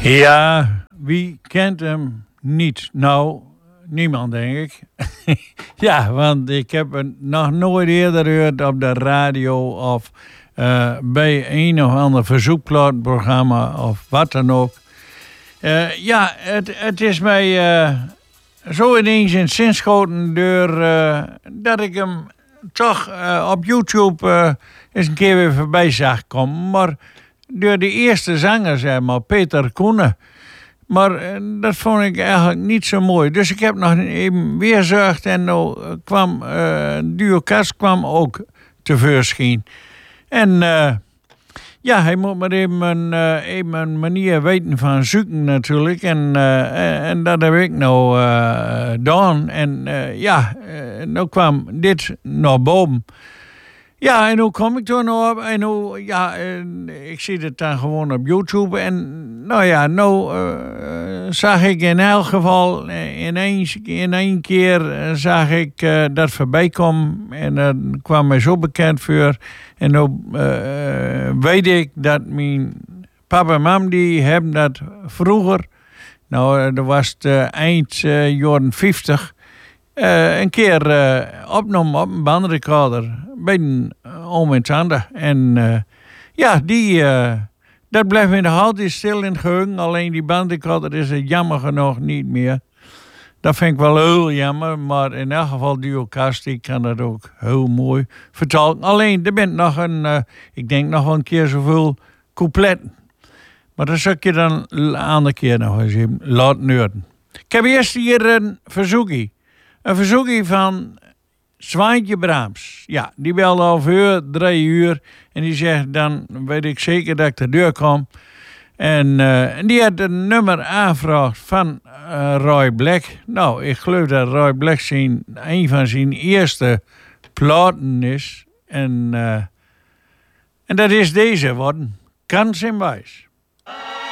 Ja, wie kent hem niet? Nou, niemand, denk ik. Ja, want ik heb het nog nooit eerder gehoord op de radio of bij een of ander verzoekplaatprogramma of wat dan ook. Ja, het is mij zo ineens in het zin schoten door dat ik hem toch op YouTube eens een keer weer voorbij zag komen. Maar door de eerste zanger, zeg maar, Peter Koenen. Maar dat vond ik eigenlijk niet zo mooi. Dus ik heb nog even weer gezorgd en nou kwam Duo Kast kwam ook tevoorschijn. En ja, hij moet maar even een manier weten van zoeken natuurlijk. En dat heb ik nou gedaan. En ja, nou kwam dit naar boven. Ja, en hoe kom ik er nou op? En hoe, ja, ik zie het dan gewoon op YouTube. En nou ja, nou zag ik in elk geval in één keer zag ik dat voorbij komen. En dat kwam mij zo bekend voor. En nou weet ik dat mijn papa en mam die hebben dat vroeger. Nou, dat was het eind jaren 50. Een keer opgenomen op een bandrecorder bij een oom en tante. En ja, dat blijft me nog altijd stil in het geheugen. Alleen die bandrecorder is het jammer genoeg niet meer. Dat vind ik wel heel jammer. Maar in elk geval Duo Kast, die kan dat ook heel mooi vertolken. Alleen, er bent nog ik denk nog wel een keer zoveel coupletten. Maar dat zal ik je dan een andere keer nog eens even laten horen. Ik heb eerst hier een verzoekie. Een verzoekie van Zwaantje Braams. Ja, die belde al voor 3 uur. En die zegt, dan weet ik zeker dat ik de deur kom. En die had een nummer aangevraagd van Roy Black. Nou, ik geloof dat Roy Black een van zijn eerste platen is. En dat is deze worden. Kans en Wijs.